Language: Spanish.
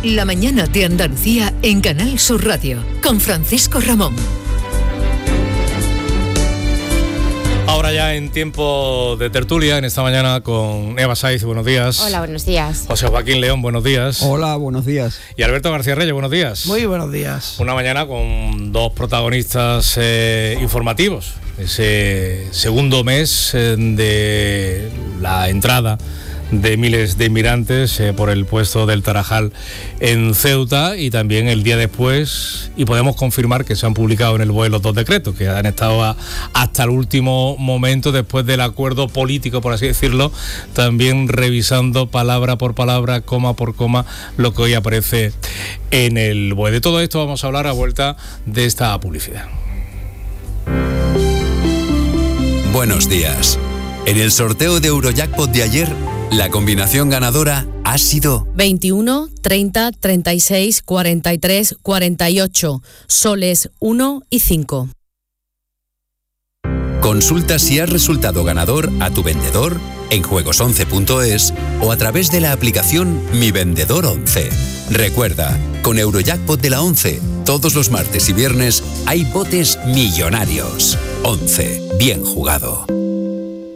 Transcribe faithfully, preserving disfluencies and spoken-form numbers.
La mañana de Andalucía en Canal Sur Radio, con Francisco Ramón. Ahora ya en tiempo de tertulia, en esta mañana con Eva Saiz, buenos días. Hola, buenos días. José Joaquín León, buenos días. Hola, buenos días. Y Alberto García Reyes, buenos días. Muy buenos días. Una mañana con dos protagonistas eh, informativos. Ese segundo mes eh, de la entrada de miles de inmigrantes eh, por el puesto del Tarajal en Ceuta, y también el día después, y podemos confirmar que se han publicado en el B O E los dos decretos que han estado a, hasta el último momento, después del acuerdo político, por así decirlo, también revisando palabra por palabra, coma por coma, lo que hoy aparece en el B O E. De todo esto vamos a hablar a vuelta de esta publicidad. Buenos días. En el sorteo de Eurojackpot de ayer, la combinación ganadora ha sido veintiuno, treinta, treinta y seis, cuarenta y tres, cuarenta y ocho, soles uno y cinco. Consulta si has resultado ganador a tu vendedor en juegos once punto es o a través de la aplicación Mi Vendedor once. Recuerda, con Eurojackpot de la once, todos los martes y viernes hay botes millonarios. once, bien jugado.